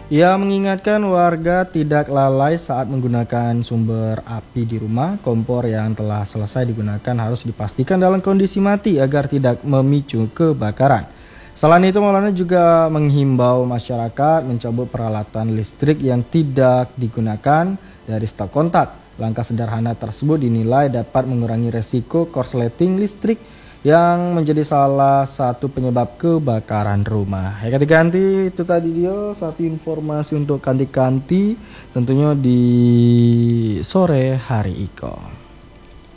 Ia mengingatkan warga tidak lalai saat menggunakan sumber api di rumah. Kompor yang telah selesai digunakan harus dipastikan dalam kondisi mati agar tidak memicu kebakaran. Selain itu, Maulana juga menghimbau masyarakat mencabut peralatan listrik yang tidak digunakan dari stok kontak. Langkah sederhana tersebut dinilai dapat mengurangi resiko korsleting listrik yang menjadi salah satu penyebab kebakaran rumah. Ya ganti-ganti itu tadi dia satu informasi untuk kanti-kanti tentunya di sore hari Iko.